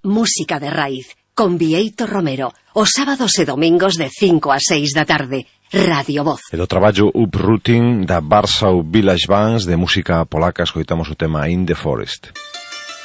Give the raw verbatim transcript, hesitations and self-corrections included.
Música de raíz, con Bieito Romero, os sábados e domingos de cinco a seis da tarde, Radio Voz. E do traballo Uprooting da Warsaw Village Bands de música polaca escoitamos o tema In the Forest.